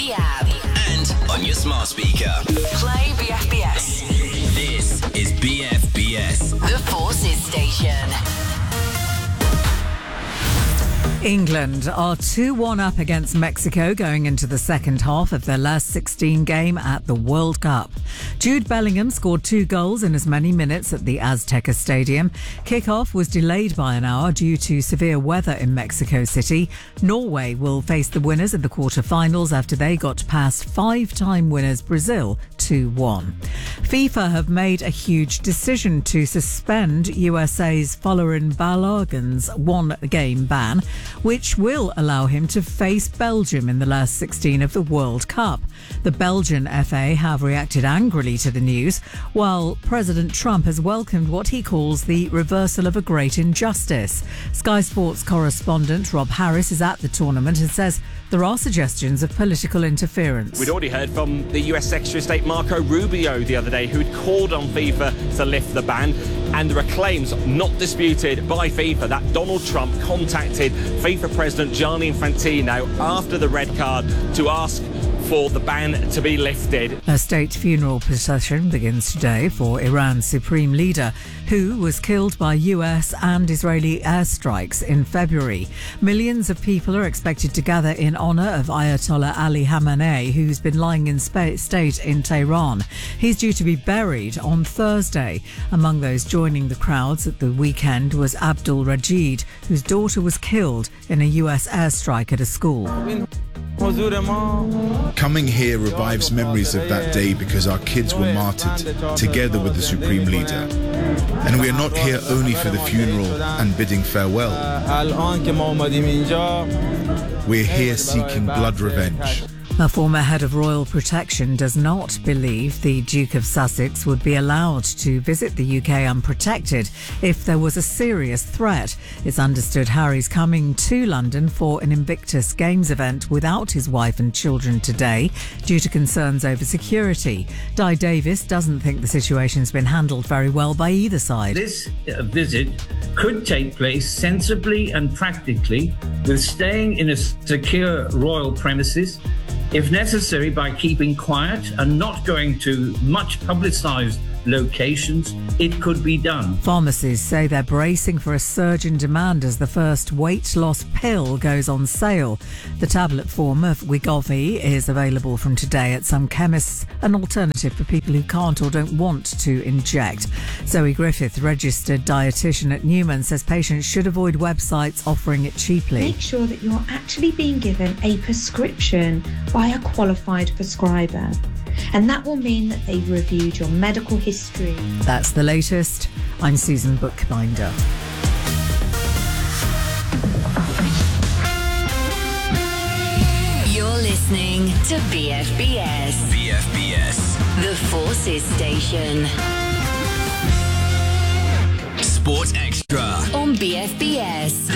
the app, and on your smart speaker. play BFBS, This is BFBS. the Forces Station. England are 2-1 up against Mexico going into the second half of their last 16 game at the World Cup. Jude Bellingham scored 2 goals in as many minutes at the Azteca Stadium. Kick-off was delayed by an hour due to severe weather in Mexico City. Norway will face the winners of the quarter-finals after they got past 5-time winners Brazil 2-1. FIFA have made a huge decision to suspend USA's Folarin Balogun's one-game ban, which will allow him to face Belgium in the last 16 of the World Cup. The Belgian FA have reacted angrily to the news, while President Trump has welcomed what he calls the reversal of a great injustice. Sky Sports correspondent Rob Harris is at the tournament and says there are suggestions of political interference. We'd already heard from the US Secretary of State Marco Rubio the other day, who'd called on FIFA to lift the ban, and there are claims not disputed by FIFA that Donald Trump contacted FIFA President Gianni Infantino after the red card to ask for the ban to be lifted. A state funeral procession begins today for Iran's supreme leader, who was killed by US and Israeli airstrikes in February. Millions of people are expected to gather in honour of Ayatollah Ali Khamenei, who's been lying in state in Tehran. He's due to be buried on Thursday. Among those joining the crowds at the weekend was Abdul Rajid, whose daughter was killed in a US airstrike at a school. Coming here revives memories of that day because our kids were martyred together with the Supreme Leader. And we are not here only for the funeral and bidding farewell. We're here seeking blood revenge. A former head of royal protection does not believe the Duke of Sussex would be allowed to visit the UK unprotected if there was a serious threat. It's understood Harry's coming to London for an Invictus Games event without his wife and children today due to concerns over security. Di Davis doesn't think the situation's been handled very well by either side. This visit could take place sensibly and practically, with staying in a secure royal premises, if necessary by keeping quiet and not going to much publicised locations. It could be done. Pharmacies say they're bracing for a surge in demand as the first weight loss pill goes on sale. The tablet form of Wegovy is available from today at some chemists, an alternative for people who can't or don't want to inject. Zoe Griffith, registered dietitian at Newman, says patients should avoid websites offering it cheaply. Make sure that you're actually being given a prescription by a qualified prescriber. And that will mean that they've reviewed your medical history. That's the latest. I'm Susan Bookbinder. You're listening to BFBS, BFBS. the Forces Station. Sport Extra. On BFBS.